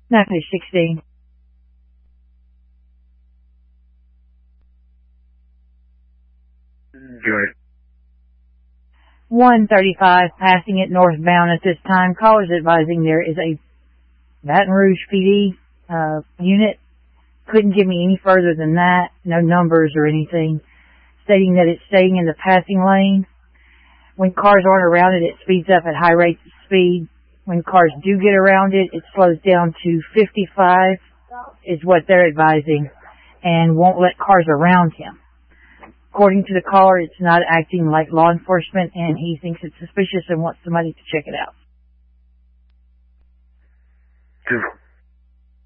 Nothing 16. Good. 135, passing it northbound at this time. Callers advising there is a Baton Rouge PD unit. Couldn't give me any further than that. No numbers or anything. Stating that it's staying in the passing lane. When cars aren't around it, it speeds up at high rates of speed. When cars do get around it, it slows down to 55 is what they're advising, and won't let cars around him. According to the caller, it's not acting like law enforcement, and he thinks it's suspicious and wants somebody to check it out. 2.